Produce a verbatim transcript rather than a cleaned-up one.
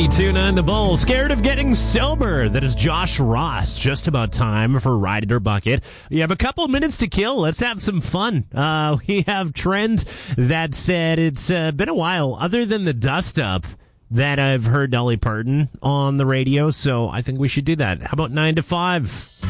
Tune on the Bull. Scared of getting sober? That is Josh Ross. Just about time for Ride It or Bucket. You have a couple of minutes to kill. Let's have some fun. Uh, we have trends that said it's uh, been a while, other than the dust up, that I've heard Dolly Parton on the radio. So I think we should do that. How about nine to five?